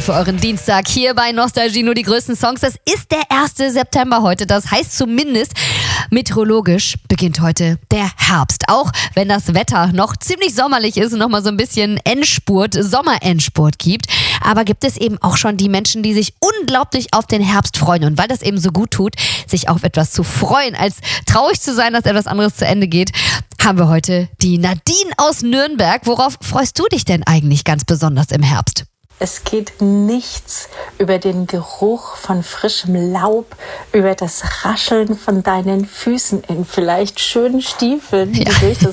für euren Dienstag hier bei Nostalgie, nur die größten Songs. Das ist der 1. September heute. Das heißt zumindest, meteorologisch beginnt heute der Herbst. Auch wenn das Wetter noch ziemlich sommerlich ist und noch mal so ein bisschen Sommerendspurt gibt. Aber gibt es eben auch schon die Menschen, die sich unglaublich auf den Herbst freuen. Und weil das eben so gut tut, sich auf etwas zu freuen, als traurig zu sein, dass etwas anderes zu Ende geht, haben wir heute die Nadine aus Nürnberg. Worauf freust du dich denn eigentlich ganz besonders im Herbst? Es geht nichts über den Geruch von frischem Laub, über das Rascheln von deinen Füßen in vielleicht schönen Stiefeln, die durch das